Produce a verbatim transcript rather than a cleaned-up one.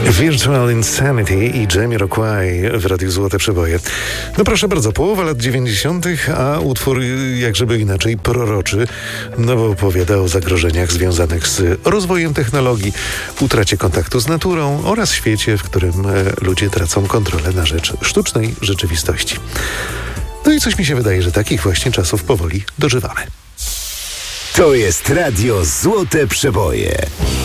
Virtual Insanity i Jamiroquai w Radiu Złote Przeboje. No proszę bardzo, połowa lat dziewięćdziesiątych, a utwór jakżeby inaczej proroczy, no bo opowiada o zagrożeniach związanych z rozwojem technologii, utracie kontaktu z naturą oraz świecie, w którym ludzie tracą kontrolę na rzecz sztucznej rzeczywistości. No i coś mi się wydaje, że takich właśnie czasów powoli dożywamy. To jest Radio Złote Przeboje.